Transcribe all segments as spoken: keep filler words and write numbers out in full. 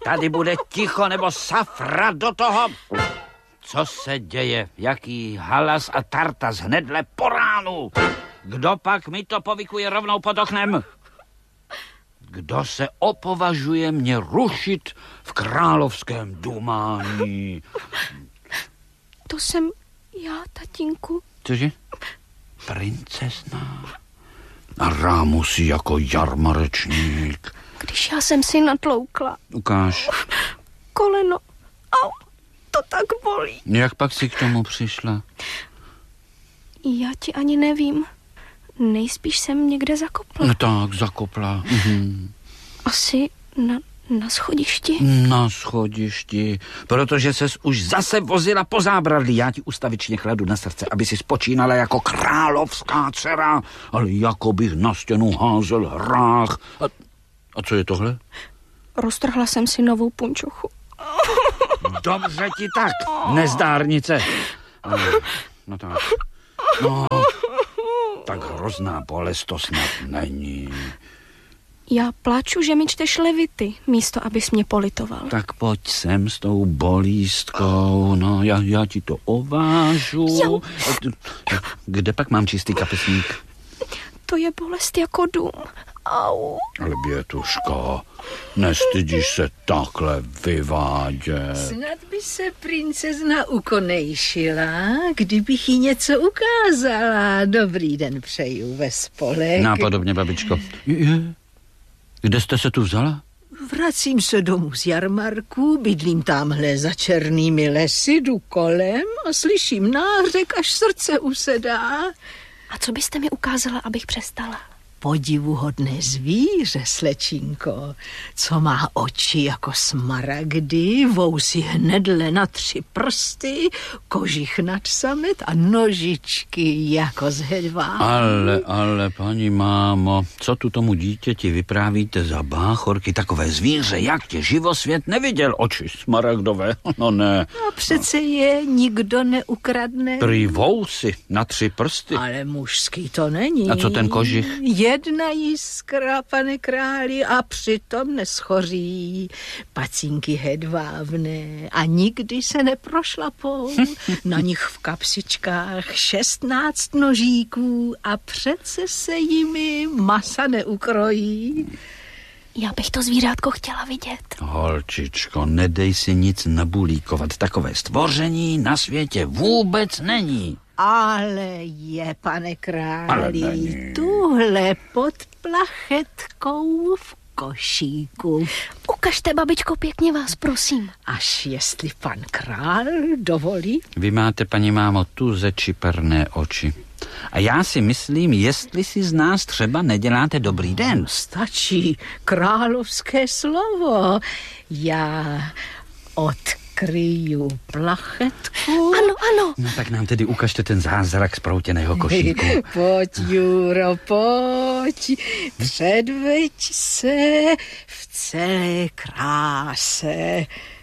tady bude ticho nebo safra do toho. Co se děje? Jaký halas a tartas hnedle po ránu? Kdo pak mi to povykuje rovnou pod oknem? Kdo se opovažuje mě rušit v královském dumání? To jsem já, tatínku. Cože? Princezna? A rámu si jako jarmarečník. Když já jsem si natloukla. Ukáž. Koleno. Au, to tak bolí. Jak pak si k tomu přišla? Já ti ani nevím. Nejspíš jsem někde zakopla. No tak, zakopla. Mhm. Asi na, na schodišti. Na schodišti, protože ses už zase vozila po zábradlí. Já ti ustavičně kladu na srdce, aby si spočínala jako královská dcera, ale jako bych na stěnu házel hrách. A, a co je tohle? Roztrhla jsem si novou punčochu. Dobře ti tak, nezdárnice. No tak, no, tak hrozná bolest to snad není. Já pláču, že mi čteš levity, místo abys mě politoval. Tak pojď sem s tou bolístkou, no, já, já ti to ovážu. Jo. Kde pak mám čistý kapesník? To je bolest jako dům. Au. Ale Bětuško, nestydíš se takhle vyvádět. Snad by se princezna ukonejšila, kdybych jí něco ukázala. Dobrý den přeju ve spolek. Nápodobně, babičko. Je. Kde jste se tu vzala? Vracím se domů z jarmarku, bydlím tamhle za černými lesy, jdu kolem a slyším nářek, až srdce usedá. A co byste mi ukázala, abych přestala? Podivuhodné zvíře, slečinko, co má oči jako smaragdy, vousy hnedle na tři prsty, kožich nad samet a nožičky jako z hedvábí. Ale, ale, paní mámo, co tu tomu dítěti vyprávíte za báchorky? Takové zvíře, jak tě živosvět neviděl, oči smaragdové, no ne. A přece je nikdo neukradne. Prý vousy na tři prsty. Ale mužský to není. A co ten kožich? Jedna jiskra, pane králi, a přitom neschoří. Pacínky hedvábné a nikdy se neprošlapou. Na nich v kapsičkách šestnáct nožíků a přece se jimi masa neukrojí. Já bych to zvířátko chtěla vidět. Holčičko, nedej si nic nabulíkovat. Takové stvoření na světě vůbec není. Ale je, pane králi, Ale není. tuhle pod plachetkou v košíku. Ukažte, babičko, pěkně vás, prosím. Až jestli pan král dovolí. Vy máte, paní mámo, tu zečiperné oči. A já si myslím, jestli si z nás třeba neděláte dobrý den. Stačí královské slovo. Já odkryju plachetku. Ano, ano. No tak nám tedy ukažte ten zázrak z proutěného košíku. Pojď, Juro, pojď. Předveď se v celé kráse.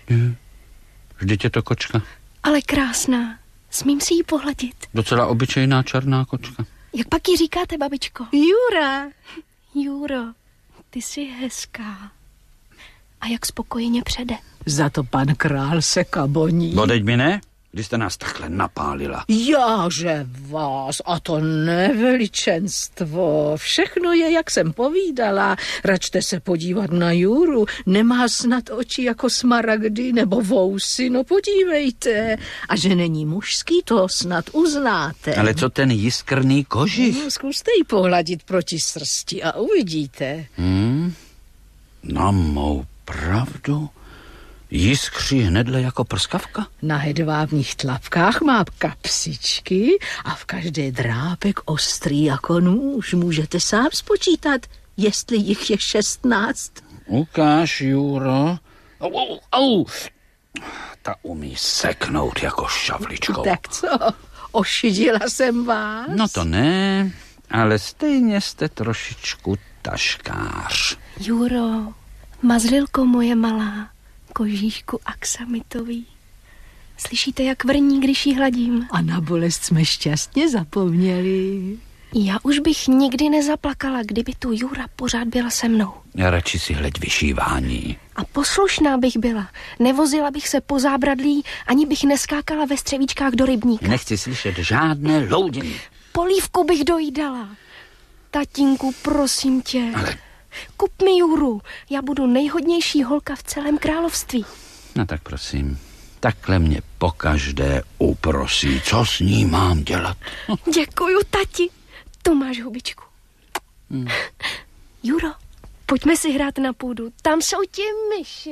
Vždyť je to kočka. Ale krásná. Smím si ji pohladit. Docela obyčejná černá kočka. Jak pak ji říkáte, babičko? Jura. Juro, ty jsi hezká. A jak spokojeně přede. Za to pan král se kaboní. Bodeď mi ne? Když jste nás takhle napálila. Jáže vás, a to neveličenstvo. Všechno je, jak jsem povídala. Račte se podívat na Juru. Nemá snad oči jako smaragdy nebo vousy, no podívejte. A že není mužský, to snad uznáte. Ale co ten jiskrný kožich? No, zkuste ji pohladit proti srsti a uvidíte. Hmm? Na mou pravdu? Jiskří hnedle jako prskavka? Na hedvábních tlapkách má kapsičky a v každé drápek ostrý jako nůž. Můžete sám spočítat, jestli jich je šestnáct. Ukáž, Juro. Au, au, au. Ta umí seknout jako šavličkou. Tak co, ošidila jsem vás? No to ne, ale stejně jste trošičku taškář. Juro, mazlilko moje malá, kožíšku aksamitový. Slyšíte, jak vrní, když jí hladím? A na bolest jsme šťastně zapomněli. Já už bych nikdy nezaplakala, kdyby tu Jura pořád byla se mnou. Já radši si hleď vyšívání. A poslušná bych byla. Nevozila bych se po zábradlí, ani bych neskákala ve střevíčkách do rybníka. Nechci slyšet žádné loudění. Polívku bych dojídala. Tatínku, prosím tě. Ale... Kup mi Juru. Já budu nejhodnější holka v celém království. No tak prosím. Takhle mě pokaždé uprosí. Co s ní mám dělat? Děkuju, tati. Tu máš hubičku. Hmm. Juro, pojďme si hrát na půdu. Tam jsou ti myši.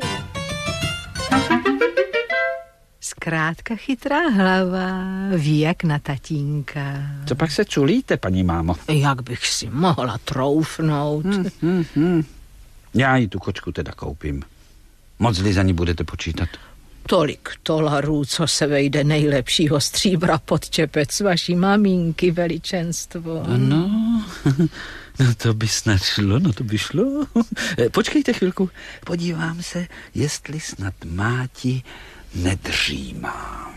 Zkrátka chytrá hlava, ví jak na tatínka. Co pak se čulíte, paní mámo? Jak bych si mohla troufnout. Hmm, hmm, hmm. Já jí tu kočku teda koupím. Moc-li za ní budete počítat? Tolik tolarů, co se vejde nejlepšího stříbra pod čepec vaší maminky, veličenstvo. No, no to by snad šlo, no to by šlo. Počkejte chvilku, podívám se, jestli snad máti nedřímá.